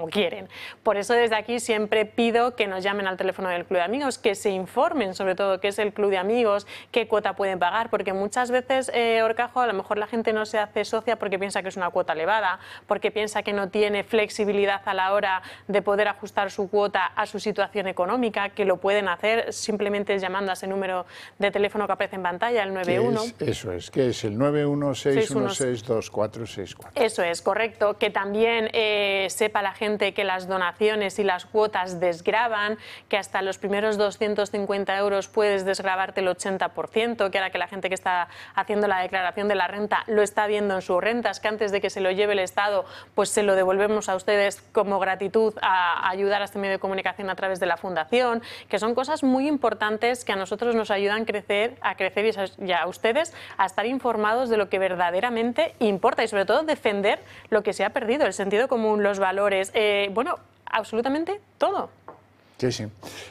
como quieren. Por eso desde aquí siempre pido que nos llamen al teléfono del Club de Amigos, que se informen sobre todo qué es el Club de Amigos, qué cuota pueden pagar, porque muchas veces, Horcajo, a lo mejor la gente no se hace socia porque piensa que es una cuota elevada, porque piensa que no tiene flexibilidad a la hora de poder ajustar su cuota a su situación económica, que lo pueden hacer simplemente llamando a ese número de teléfono que aparece en pantalla, el 91. Eso es, que es el 916162464. Eso es, correcto. Que también sepa la gente que las donaciones y las cuotas desgravan, que hasta los primeros 250 euros puedes desgravarte el 80%, que ahora que la gente que está haciendo la declaración de la renta lo está viendo en sus rentas, que antes de que se lo lleve el Estado, pues se lo devolvemos a ustedes como gratitud a ayudar a este medio de comunicación a través de la Fundación, que son cosas muy importantes que a nosotros nos ayudan a crecer y a ustedes a estar informados de lo que verdaderamente importa y sobre todo defender lo que se ha perdido, el sentido común, los valores, bueno, absolutamente todo. Sí, sí.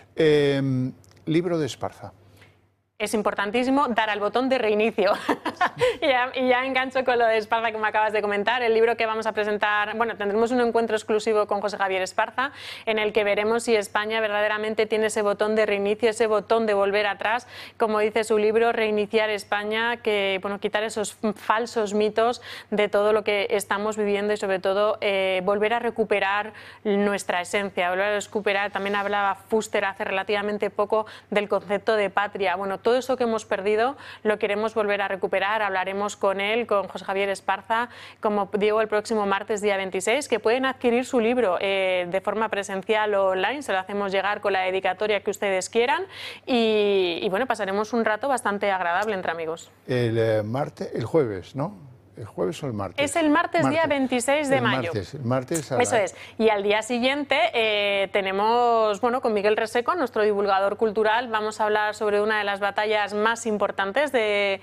Libro de Esparza. Es importantísimo dar al botón de reinicio. y ya engancho con lo de Esparza que me acabas de comentar. El libro que vamos a presentar, bueno, tendremos un encuentro exclusivo con José Javier Esparza, en el que veremos si España verdaderamente tiene ese botón de reinicio, ese botón de volver atrás, como dice su libro, Reiniciar España, que, bueno, quitar esos falsos mitos de todo lo que estamos viviendo y sobre todo volver a recuperar nuestra esencia, volver a recuperar. También hablaba Fuster hace relativamente poco del concepto de patria. Bueno, todo eso que hemos perdido lo queremos volver a recuperar. Hablaremos con él, con José Javier Esparza, como digo, el próximo martes día 26, que pueden adquirir su libro de forma presencial o online. Se lo hacemos llegar con la dedicatoria que ustedes quieran y bueno, pasaremos un rato bastante agradable entre amigos. El jueves, ¿no? ¿El jueves o el martes? Es el martes. Día 26 de mayo. El martes Eso es. Y al día siguiente tenemos, bueno, con Miguel Reseco, nuestro divulgador cultural, vamos a hablar sobre una de las batallas más importantes de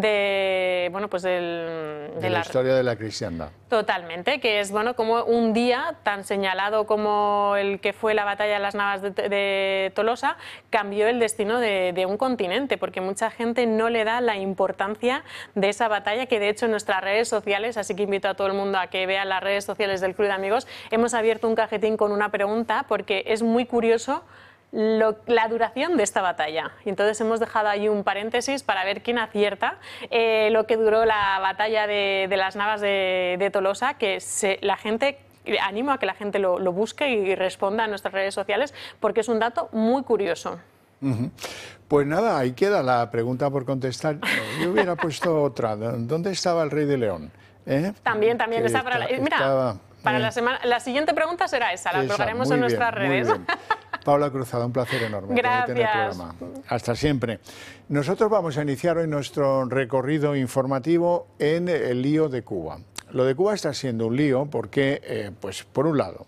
la historia de la cristiandad. Totalmente, que es, bueno, como un día tan señalado como el que fue la batalla de las Navas de Tolosa cambió el destino de un continente, porque mucha gente no le da la importancia de esa batalla, que de hecho en nuestras redes sociales, así que invito a todo el mundo a que vea las redes sociales del Club de Amigos, hemos abierto un cajetín con una pregunta porque es muy curioso la duración de esta batalla. Y entonces hemos dejado ahí un paréntesis para ver quién acierta lo que duró la batalla de las Navas de Tolosa, que la gente... Animo a que la gente lo busque y responda en nuestras redes sociales porque es un dato muy curioso. Pues nada, ahí queda la pregunta por contestar. Yo hubiera puesto otra. ¿Dónde estaba el Rey de León? También está para la siguiente pregunta será esa, la colgaremos en nuestras redes. Muy bien. Paula Cruzado, un placer enorme. Gracias. Hasta siempre. Nosotros vamos a iniciar hoy nuestro recorrido informativo en el lío de Cuba. Lo de Cuba está siendo un lío porque, pues por un lado,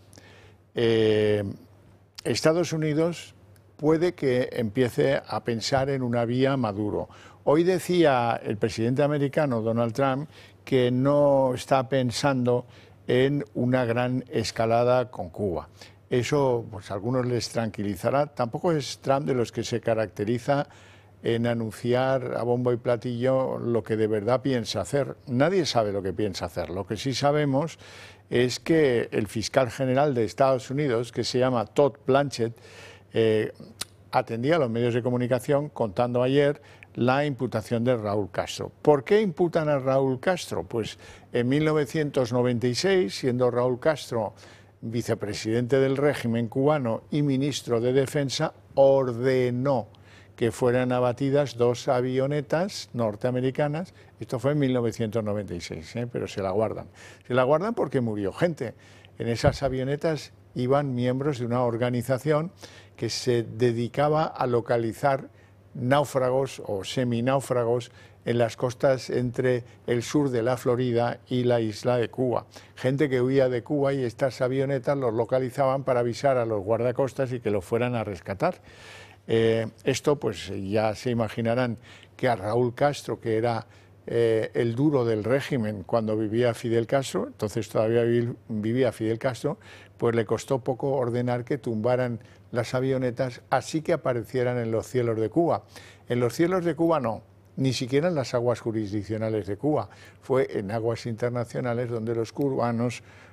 Estados Unidos puede que empiece a pensar en una vía Maduro. Hoy decía el presidente americano, Donald Trump, que no está pensando en una gran escalada con Cuba. Eso, pues a algunos les tranquilizará. Tampoco es Trump de los que se caracteriza en anunciar a bombo y platillo lo que de verdad piensa hacer. Nadie sabe lo que piensa hacer. Lo que sí sabemos es que el fiscal general de Estados Unidos, que se llama Todd Blanchett, atendía a los medios de comunicación contando ayer la imputación de Raúl Castro. ¿Por qué imputan a Raúl Castro? Pues en 1996, siendo Raúl Castro vicepresidente del régimen cubano y ministro de Defensa, ordenó que fueran abatidas 2 avionetas norteamericanas. Esto fue en 1996, pero se la guardan. Se la guardan porque murió gente. En esas avionetas iban miembros de una organización que se dedicaba a localizar náufragos o semináufragos en las costas entre el sur de la Florida y la isla de Cuba. Gente que huía de Cuba y estas avionetas los localizaban para avisar a los guardacostas y que los fueran a rescatar. Esto, pues ya se imaginarán que a Raúl Castro, que era el duro del régimen cuando vivía Fidel Castro, entonces todavía vivía Fidel Castro, pues le costó poco ordenar que tumbaran las avionetas así que aparecieran en los cielos de Cuba. En los cielos de Cuba no, ni siquiera en las aguas jurisdiccionales de Cuba. Fue en aguas internacionales donde los cubanos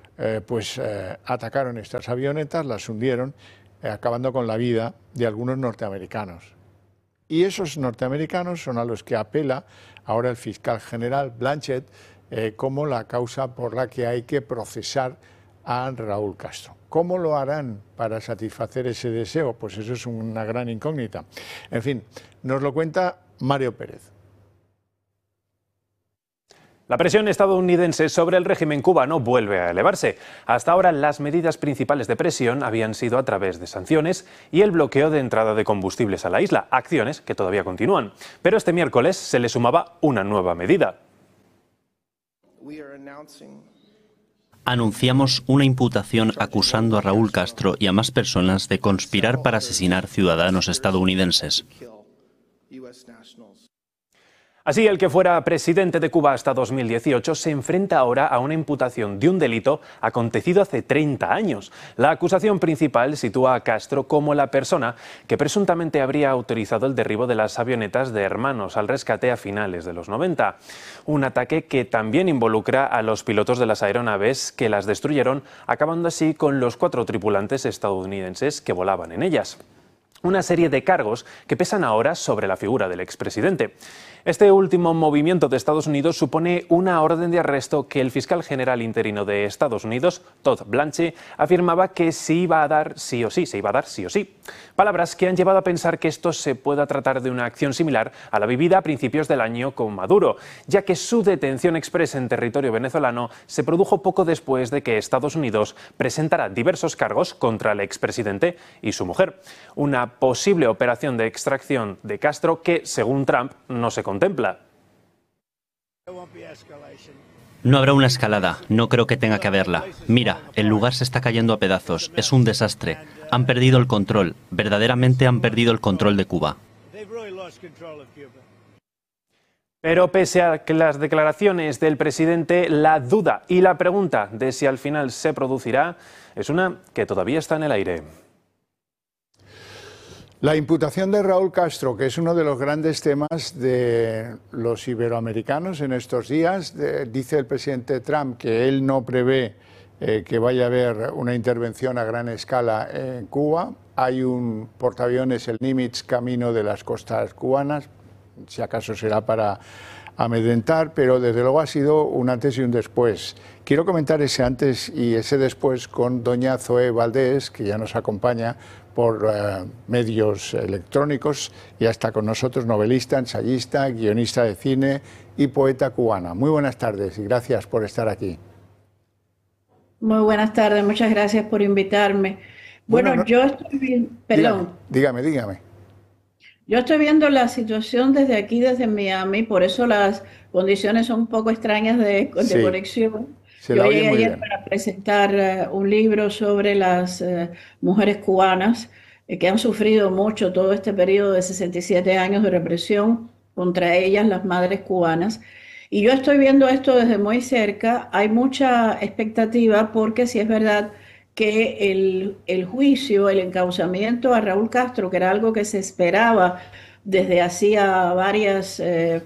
atacaron estas avionetas, las hundieron, acabando con la vida de algunos norteamericanos. Y esos norteamericanos son a los que apela ahora el fiscal general Blanchett como la causa por la que hay que procesar a Raúl Castro. ¿Cómo lo harán para satisfacer ese deseo? Pues eso es una gran incógnita. En fin, nos lo cuenta Mario Pérez. La presión estadounidense sobre el régimen cubano vuelve a elevarse. Hasta ahora las medidas principales de presión habían sido a través de sanciones y el bloqueo de entrada de combustibles a la isla, acciones que todavía continúan. Pero este miércoles se le sumaba una nueva medida. Anunciamos una imputación acusando a Raúl Castro y a más personas de conspirar para asesinar ciudadanos estadounidenses. Así, el que fuera presidente de Cuba hasta 2018 se enfrenta ahora a una imputación de un delito acontecido hace 30 años. La acusación principal sitúa a Castro como la persona que presuntamente habría autorizado el derribo de las avionetas de Hermanos al rescate a finales de los 90. Un ataque que también involucra a los pilotos de las aeronaves que las destruyeron, acabando así con los 4 tripulantes estadounidenses que volaban en ellas. Una serie de cargos que pesan ahora sobre la figura del expresidente. Este último movimiento de Estados Unidos supone una orden de arresto que el fiscal general interino de Estados Unidos, Todd Blanche, afirmaba que se iba a dar sí o sí, Palabras que han llevado a pensar que esto se pueda tratar de una acción similar a la vivida a principios del año con Maduro, ya que su detención express en territorio venezolano se produjo poco después de que Estados Unidos presentara diversos cargos contra el expresidente y su mujer. Una posible operación de extracción de Castro que, según Trump, no se contempla. No habrá una escalada, no creo que tenga que haberla. Mira, el lugar se está cayendo a pedazos, es un desastre. Han perdido el control, verdaderamente han perdido el control de Cuba. Pero pese a que las declaraciones del presidente, la duda y la pregunta de si al final se producirá es una que todavía está en el aire. La imputación de Raúl Castro, que es uno de los grandes temas de los iberoamericanos en estos días, dice el presidente Trump que él no prevé que vaya a haber una intervención a gran escala en Cuba. Hay un portaaviones, el Nimitz, camino de las costas cubanas, si acaso será para amedrentar, pero desde luego ha sido un antes y un después. Quiero comentar ese antes y ese después con doña Zoe Valdés, que ya nos acompaña por medios electrónicos, ya está con nosotros, novelista, ensayista, guionista de cine y poeta cubana. Muy buenas tardes y gracias por estar aquí. Muy buenas tardes, muchas gracias por invitarme. Bueno, yo estoy bien, perdón. Dígame. Yo estoy viendo la situación desde aquí, desde Miami, por eso las condiciones son un poco extrañas de conexión. Yo llegué ayer para presentar un libro sobre las mujeres cubanas que han sufrido mucho todo este periodo de 67 años de represión contra ellas, las madres cubanas. Y yo estoy viendo esto desde muy cerca. Hay mucha expectativa porque si es verdad que el juicio, el encauzamiento a Raúl Castro, que era algo que se esperaba desde hacía varias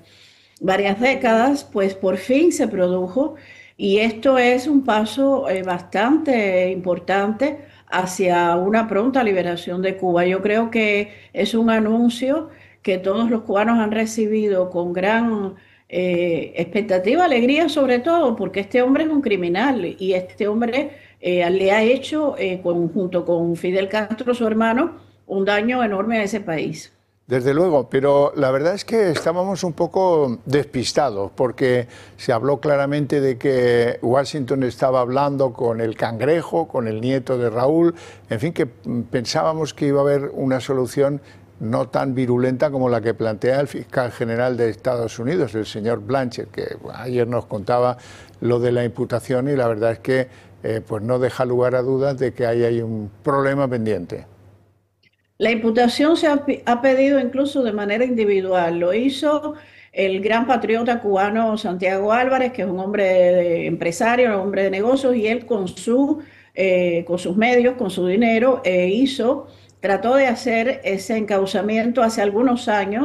décadas, pues por fin se produjo. Y esto es un paso bastante importante hacia una pronta liberación de Cuba. Yo creo que es un anuncio que todos los cubanos han recibido con gran expectativa, alegría sobre todo, porque este hombre es un criminal y este hombre le ha hecho, junto con Fidel Castro, su hermano, un daño enorme a ese país. Desde luego, pero la verdad es que estábamos un poco despistados porque se habló claramente de que Washington estaba hablando con el Cangrejo, con el nieto de Raúl, en fin, que pensábamos que iba a haber una solución no tan virulenta como la que plantea el fiscal general de Estados Unidos, el señor Blanchett, que ayer nos contaba lo de la imputación y la verdad es que pues no deja lugar a dudas de que ahí hay un problema pendiente. La imputación se ha pedido incluso de manera individual. Lo hizo el gran patriota cubano Santiago Álvarez, que es un hombre empresario, un hombre de negocios, y él con sus medios, con su dinero, trató de hacer ese encauzamiento hace algunos años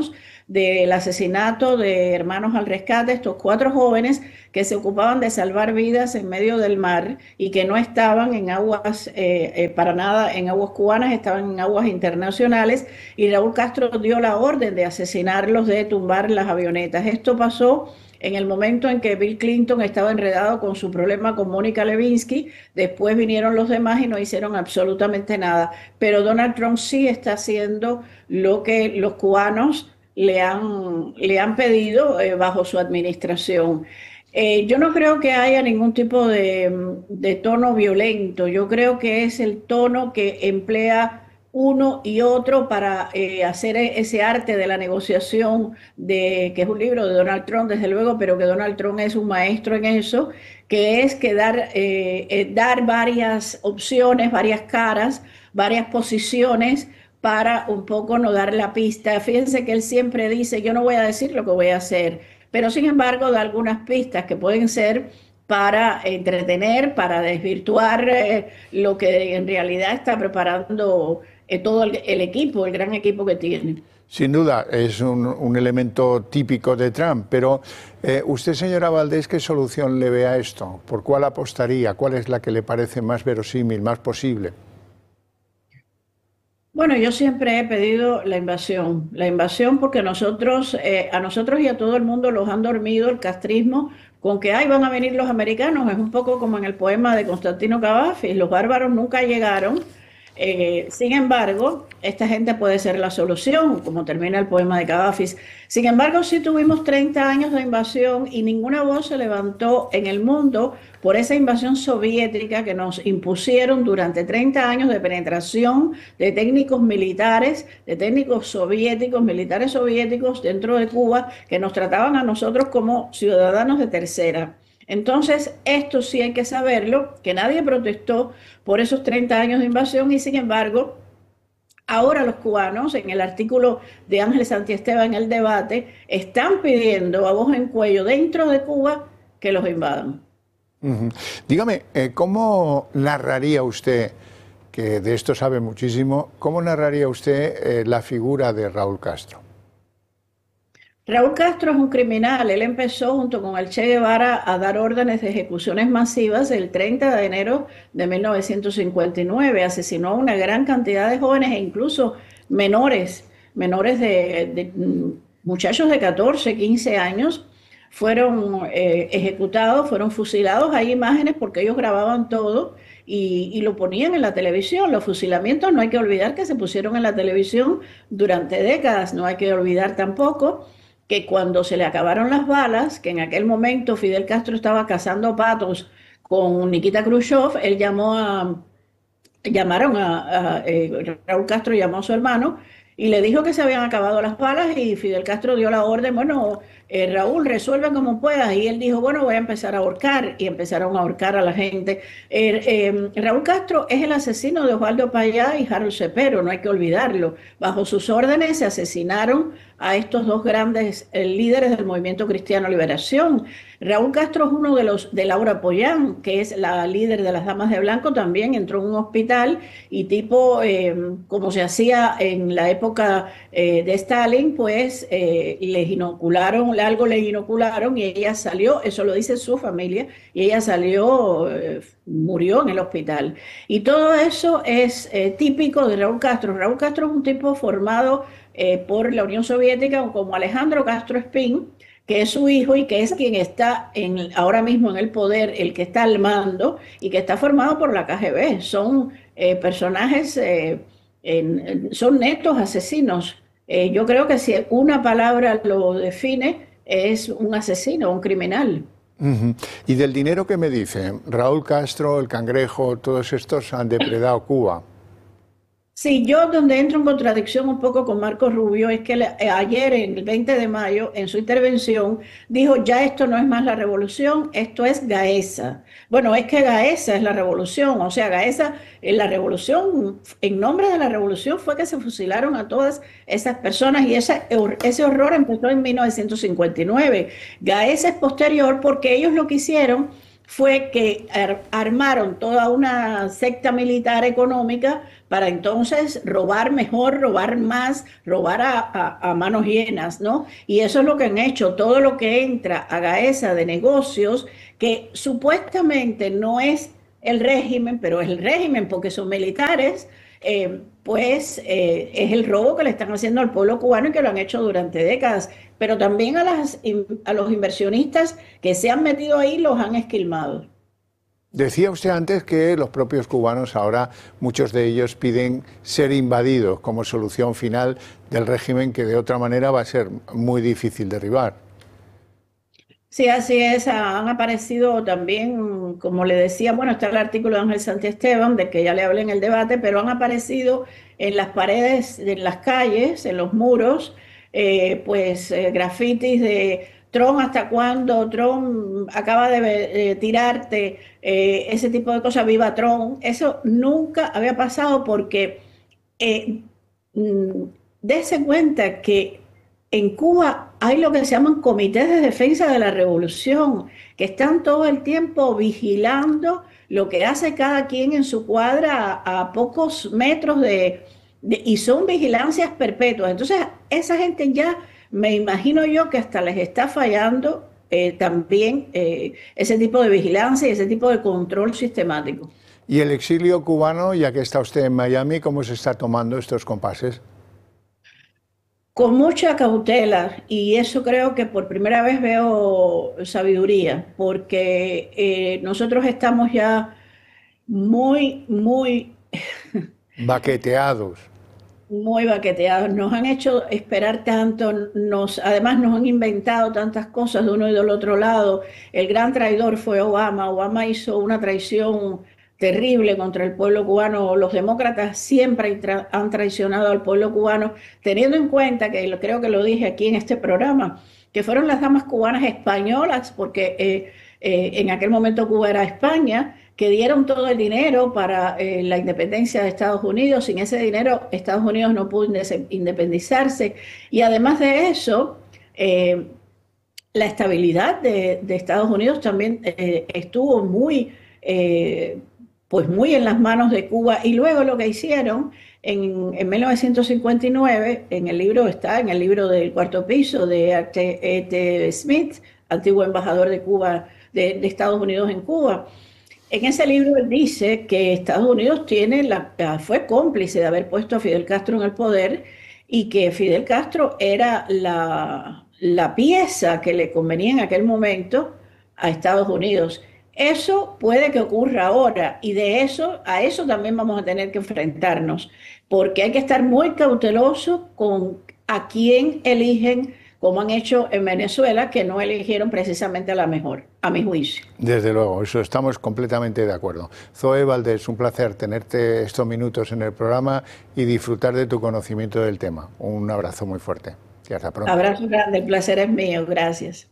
del asesinato de Hermanos al Rescate, estos 4 jóvenes que se ocupaban de salvar vidas en medio del mar y que no estaban en aguas, para nada en aguas cubanas, estaban en aguas internacionales, y Raúl Castro dio la orden de asesinarlos, de tumbar las avionetas. Esto pasó en el momento en que Bill Clinton estaba enredado con su problema con Mónica Lewinsky. Después vinieron los demás y no hicieron absolutamente nada. Pero Donald Trump sí está haciendo lo que los cubanos le han pedido bajo su administración. Yo no creo que haya ningún tipo de tono violento. Yo creo que es el tono que emplea uno y otro para hacer ese arte de la negociación, que es un libro de Donald Trump, desde luego, pero que Donald Trump es un maestro en eso, que es dar varias opciones, varias caras, varias posiciones para un poco no dar la pista. Fíjense que él siempre dice, yo no voy a decir lo que voy a hacer, pero sin embargo da algunas pistas que pueden ser para entretener, para desvirtuar lo que en realidad está preparando todo el equipo, el gran equipo que tiene. Sin duda, es un elemento típico de Trump, pero usted, señora Valdés, ¿qué solución le ve a esto? ¿Por cuál apostaría? ¿Cuál es la que le parece más verosímil, más posible? Bueno, yo siempre he pedido la invasión porque a nosotros y a todo el mundo los han dormido el castrismo con que van a venir los americanos. Es un poco como en el poema de Constantino Cavafis, los bárbaros nunca llegaron. Sin embargo, esta gente puede ser la solución, como termina el poema de Cavafis. Sin embargo, sí tuvimos 30 años de invasión y ninguna voz se levantó en el mundo por esa invasión soviética que nos impusieron durante 30 años de penetración de técnicos militares, de técnicos soviéticos, militares soviéticos dentro de Cuba, que nos trataban a nosotros como ciudadanos de tercera. Entonces, esto sí hay que saberlo, que nadie protestó por esos 30 años de invasión y, sin embargo, ahora los cubanos, en el artículo de Ángel Santiesteban en El Debate, están pidiendo a voz en cuello dentro de Cuba que los invadan. Dígame, ¿cómo narraría usted, que de esto sabe muchísimo, cómo narraría usted la figura de Raúl Castro? Raúl Castro es un criminal. Él empezó junto con el Che Guevara a dar órdenes de ejecuciones masivas el 30 de enero de 1959. Asesinó a una gran cantidad de jóvenes e incluso menores de muchachos de 14, 15 años. Fueron ejecutados, fueron fusilados. Hay imágenes porque ellos grababan todo y lo ponían en la televisión. Los fusilamientos no hay que olvidar que se pusieron en la televisión durante décadas. No hay que olvidar tampoco que cuando se le acabaron las balas, que en aquel momento Fidel Castro estaba cazando patos con Nikita Khrushchev, Raúl Castro llamó a su hermano y le dijo que se habían acabado las balas y Fidel Castro dio la orden, bueno, Raúl, resuelve como puedas. Y él dijo, bueno, voy a empezar a ahorcar, y empezaron a ahorcar a la gente. Raúl Castro es el asesino de Osvaldo Payá y Harold Cepero, no hay que olvidarlo. Bajo sus órdenes se asesinaron a estos dos grandes líderes del Movimiento Cristiano Liberación. Raúl Castro es uno de Laura Pollán, que es la líder de las Damas de Blanco, también entró en un hospital y como se hacía en la época de Stalin, pues algo le inocularon y ella salió, eso lo dice su familia, y ella salió, murió en el hospital. Y todo eso es típico de Raúl Castro. Raúl Castro es un tipo formado por la Unión Soviética, como Alejandro Castro Espín, que es su hijo y que es quien está ahora mismo en el poder, el que está al mando y que está formado por la KGB. Son personajes, son netos asesinos. Yo creo que si una palabra lo define, es un asesino, un criminal. Y del dinero que me dice, Raúl Castro, el Cangrejo, todos estos han depredado Cuba. Sí, yo donde entro en contradicción un poco con Marco Rubio es que ayer, el 20 de mayo, en su intervención, dijo ya esto no es más la revolución, esto es Gaesa. Bueno, es que Gaesa es la revolución, o sea, Gaesa, la revolución, en nombre de la revolución fue que se fusilaron a todas esas personas y ese horror empezó en 1959. Gaesa es posterior porque ellos lo que hicieron fue que armaron toda una secta militar económica para entonces robar mejor, robar más, robar a manos llenas, ¿no? Y eso es lo que han hecho, todo lo que entra a Gaesa de negocios, que supuestamente no es el régimen, pero es el régimen porque son militares, es el robo que le están haciendo al pueblo cubano y que lo han hecho durante décadas. Pero también a los inversionistas que se han metido ahí los han esquilmado. Decía usted antes que los propios cubanos ahora, muchos de ellos piden ser invadidos como solución final del régimen que de otra manera va a ser muy difícil derribar. Sí, así es. Han aparecido también, como le decía, bueno, está el artículo de Ángel Santiesteban, de que ya le hablé en el debate, pero han aparecido en las paredes, en las calles, en los muros, grafitis de Trump, ¿hasta cuándo? Trump acaba de tirarte, ese tipo de cosas, viva Trump. Eso nunca había pasado porque dése cuenta que en Cuba hay lo que se llaman comités de defensa de la revolución, que están todo el tiempo vigilando lo que hace cada quien en su cuadra a pocos metros y son vigilancias perpetuas. Entonces, esa gente ya, me imagino yo que hasta les está fallando también ese tipo de vigilancia y ese tipo de control sistemático. ¿Y el exilio cubano, ya que está usted en Miami, cómo se está tomando estos compases? Con mucha cautela, y eso creo que por primera vez veo sabiduría, porque nosotros estamos ya muy baqueteados. Muy baqueteados. Nos han hecho esperar tanto, además nos han inventado tantas cosas de uno y del otro lado. El gran traidor fue Obama. Obama hizo una traición terrible contra el pueblo cubano. Los demócratas siempre han traicionado al pueblo cubano, teniendo en cuenta, que creo que lo dije aquí en este programa, que fueron las damas cubanas españolas, porque en aquel momento Cuba era España, que dieron todo el dinero para la independencia de Estados Unidos. Sin ese dinero, Estados Unidos no pudo independizarse. Y además de eso, la estabilidad de Estados Unidos también estuvo muy en las manos de Cuba. Y luego lo que hicieron en 1959, en el libro del Cuarto Piso de E.T. Smith, antiguo embajador de Cuba, de Estados Unidos en Cuba. En ese libro él dice que Estados Unidos fue cómplice de haber puesto a Fidel Castro en el poder y que Fidel Castro era la pieza que le convenía en aquel momento a Estados Unidos. Eso puede que ocurra ahora y a eso también vamos a tener que enfrentarnos, porque hay que estar muy cautelosos con a quién eligen, como han hecho en Venezuela, que no eligieron precisamente a la mejor, a mi juicio. Desde luego, eso estamos completamente de acuerdo. Zoe Valdés, un placer tenerte estos minutos en el programa y disfrutar de tu conocimiento del tema. Un abrazo muy fuerte y hasta pronto. Abrazo grande, el placer es mío, gracias.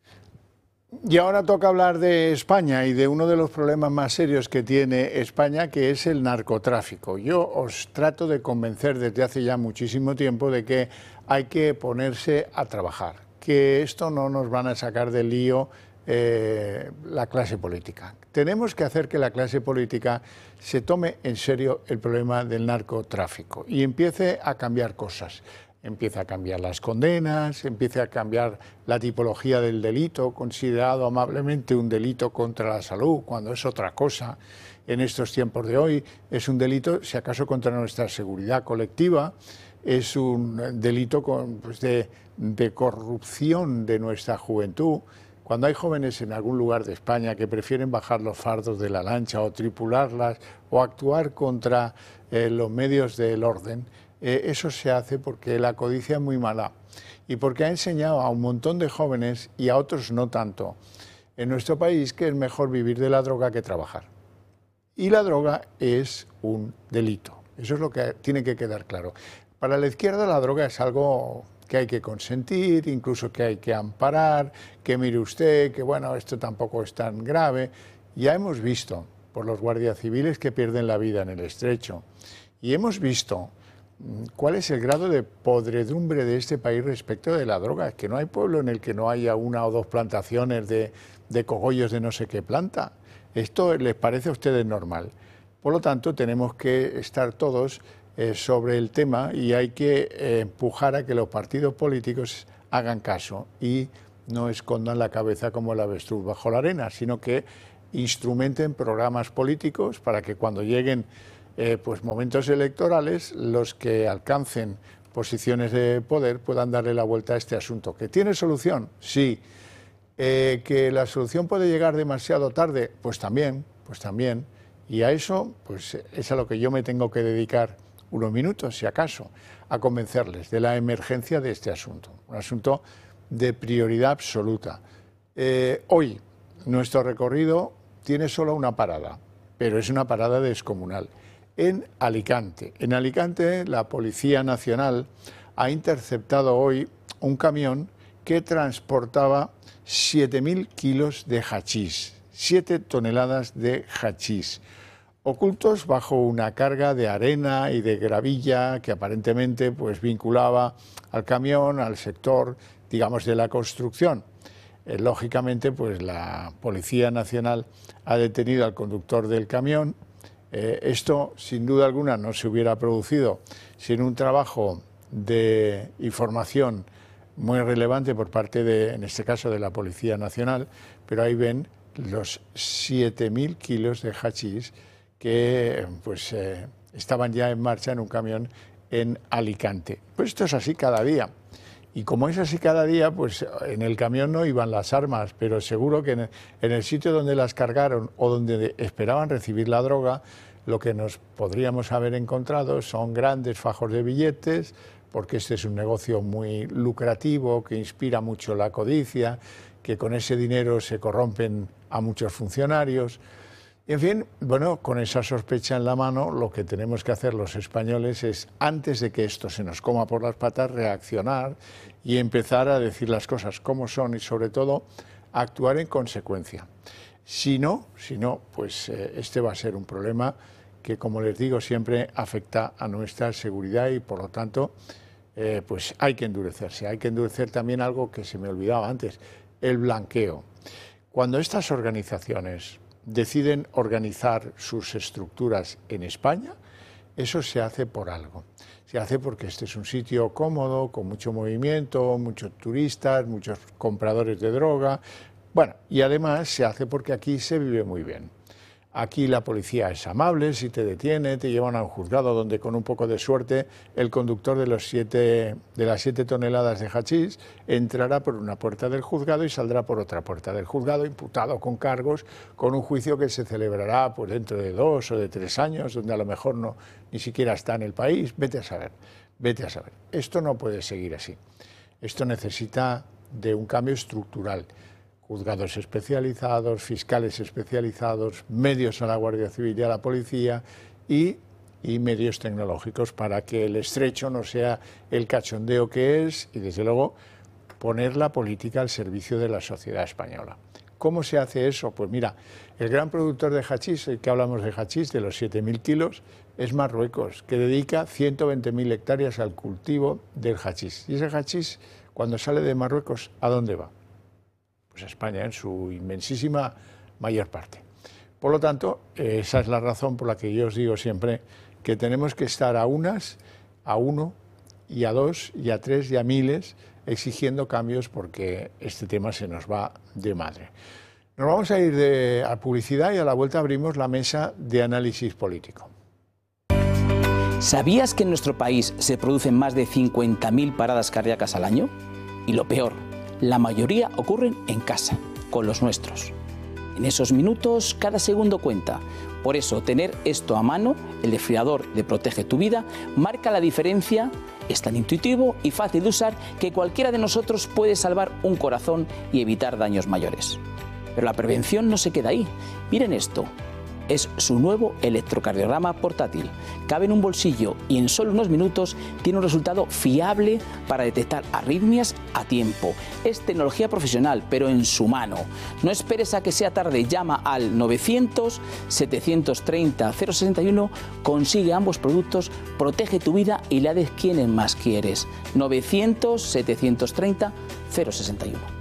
Y ahora toca hablar de España y de uno de los problemas más serios que tiene España, que es el narcotráfico. Yo os trato de convencer desde hace ya muchísimo tiempo de que hay que ponerse a trabajar, que esto no nos van a sacar del lío la clase política. Tenemos que hacer que la clase política se tome en serio el problema del narcotráfico y empiece a cambiar cosas. Empieza a cambiar las condenas, empieza a cambiar la tipología del delito, considerado amablemente un delito contra la salud, cuando es otra cosa. En estos tiempos de hoy es un delito, si acaso, contra nuestra seguridad colectiva, es un delito de corrupción de nuestra juventud. Cuando hay jóvenes en algún lugar de España que prefieren bajar los fardos de la lancha o tripularlas o actuar contra los medios del orden, eso se hace porque la codicia es muy mala y porque ha enseñado a un montón de jóvenes y a otros no tanto en nuestro país que es mejor vivir de la droga que trabajar. Y la droga es un delito. Eso es lo que tiene que quedar claro. Para la izquierda la droga es algo que hay que consentir, incluso que hay que amparar, que mire usted, que bueno, esto tampoco es tan grave. Ya hemos visto por los guardias civiles que pierden la vida en el Estrecho y hemos visto cuál es el grado de podredumbre de este país respecto de la droga. Es que no hay pueblo en el que no haya una o dos plantaciones de de cogollos de no sé qué planta. ¿Esto les parece a ustedes normal? Por lo tanto, tenemos que estar todos sobre el tema y hay que empujar a que los partidos políticos hagan caso y no escondan la cabeza como el avestruz bajo la arena, sino que instrumenten programas políticos para que cuando lleguen pues momentos electorales, los que alcancen posiciones de poder puedan darle la vuelta a este asunto. ¿Que tiene solución? Sí. ¿Que la solución puede llegar demasiado tarde? Pues también. Y a eso pues es a lo que yo me tengo que dedicar unos minutos, si acaso, a convencerles de la emergencia de este asunto. Un asunto de prioridad absoluta. Hoy nuestro recorrido tiene solo una parada, pero es una parada descomunal. En Alicante. En Alicante la Policía Nacional ha interceptado hoy un camión que transportaba 7.000 kilos de hachís, 7 toneladas de hachís, ocultos bajo una carga de arena y de gravilla que aparentemente pues vinculaba al camión, al sector, digamos, de la construcción. Lógicamente, pues la Policía Nacional ha detenido al conductor del camión. Esto, sin duda alguna, no se hubiera producido sin un trabajo de información muy relevante por parte de, en este caso, de la Policía Nacional, pero ahí ven los 7.000 kilos de hachís que pues, estaban ya en marcha en un camión en Alicante. Pues esto es así cada día. Y como es así cada día, pues en el camión no iban las armas, pero seguro que en el sitio donde las cargaron o donde esperaban recibir la droga, lo que nos podríamos haber encontrado son grandes fajos de billetes, porque este es un negocio muy lucrativo, que inspira mucho la codicia, que con ese dinero se corrompen a muchos funcionarios. Y en fin, bueno, con esa sospecha en la mano, lo que tenemos que hacer los españoles es, antes de que esto se nos coma por las patas, reaccionar y empezar a decir las cosas como son y, sobre todo, actuar en consecuencia. Si no, pues este va a ser un problema que, como les digo, siempre afecta a nuestra seguridad y, por lo tanto, pues hay que endurecerse. Hay que endurecer también algo que se me olvidaba antes, el blanqueo. Cuando estas organizaciones deciden organizar sus estructuras en España, eso se hace por algo. Se hace porque este es un sitio cómodo, con mucho movimiento, muchos turistas, muchos compradores de droga. Bueno, y además se hace porque aquí se vive muy bien. Aquí la policía es amable, si te detiene, te llevan a un juzgado donde con un poco de suerte el conductor de las 7 toneladas de hachís entrará por una puerta del juzgado y saldrá por otra puerta del juzgado, imputado con cargos, con un juicio que se celebrará pues, dentro de 2 o de 3 años, donde a lo mejor ni siquiera está en el país. Vete a saber. Esto no puede seguir así. Esto necesita de un cambio estructural. Juzgados especializados, fiscales especializados, medios a la Guardia Civil y a la Policía y medios tecnológicos para que el estrecho no sea el cachondeo que es y, desde luego, poner la política al servicio de la sociedad española. ¿Cómo se hace eso? Pues mira, el gran productor de hachís, el que hablamos de hachís, de los 7.000 kilos, es Marruecos, que dedica 120.000 hectáreas al cultivo del hachís. Y ese hachís, cuando sale de Marruecos, ¿a dónde va? Pues a España, en su inmensísima mayor parte. Por lo tanto, esa es la razón por la que yo os digo siempre que tenemos que estar a unas, a uno, y a dos, y a tres, y a miles, exigiendo cambios porque este tema se nos va de madre. Nos vamos a ir a publicidad y a la vuelta abrimos la mesa de análisis político. ¿Sabías que en nuestro país se producen más de 50.000 paradas cardíacas al año? Y lo peor, la mayoría ocurren en casa, con los nuestros. En esos minutos, cada segundo cuenta. Por eso, tener esto a mano, el desfibrilador de Protege tu Vida, marca la diferencia, es tan intuitivo y fácil de usar que cualquiera de nosotros puede salvar un corazón y evitar daños mayores. Pero la prevención no se queda ahí. Miren esto. Es su nuevo electrocardiograma portátil. Cabe en un bolsillo y en solo unos minutos tiene un resultado fiable para detectar arritmias a tiempo. Es tecnología profesional, pero en su mano. No esperes a que sea tarde. Llama al 900-730-061, consigue ambos productos, protege tu vida y la de quienes más quieres. 900-730-061.